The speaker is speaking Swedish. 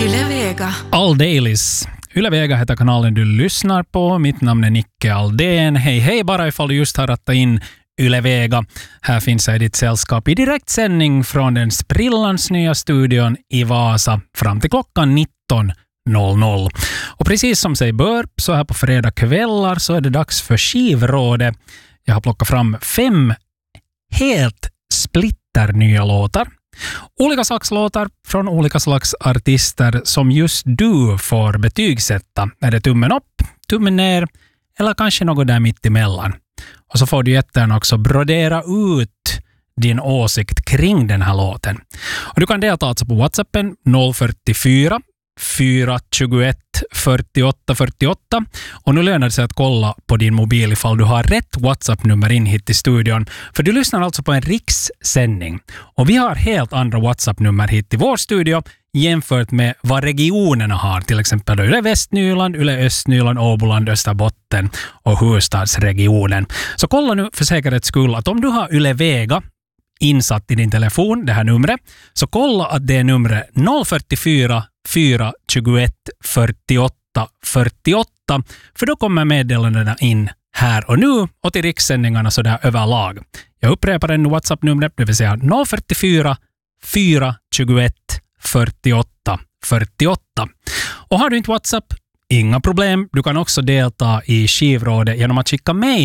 Yle Vega. Alldailis. Yle Vega heter kanalen du lyssnar på. Mitt namn är Nicke Aldén. Hej bara ifall du just har rattat in Yle Vega. Här finns jag i ditt sällskap i direktsändning från den sprillans nya studion i Vasa fram till klockan 19.00. Och precis som sig bör, så här på fredag kvällar så är det dags för skivrådet. Jag har plockat fram 5 helt splitternya låtar. Olika slags låtar från olika slags artister som just du får betygsätta. Är det tummen upp, tummen ner eller kanske något där mitt emellan. Och så får du jättegärna också brodera ut din åsikt kring den här låten. Och du kan delta alltså på WhatsAppen 044 421 48 48. Och nu lönar det sig att kolla på din mobil ifall du har rätt WhatsApp-nummer in hit i studion. För du lyssnar alltså på en rikssändning. Och vi har helt andra WhatsApp-nummer hit i vår studio jämfört med vad regionerna har. Till exempel då Yle Västnyland, Yle Östnyland, Åboland, Österbotten och Huvudstadsregionen. Så kolla nu för säkerhets skull att om du har Yle Vega insatt i din telefon, det här numret, så kolla att det är numret 044 421 48 48, för då kommer meddelandena in här och nu och till rikssändningarna så där överlag. Jag upprepar en WhatsApp-numret, det vill säga 044 421 48 48. Och har du inte WhatsApp, inga problem. Du kan också delta i skivrådet genom att skicka mejl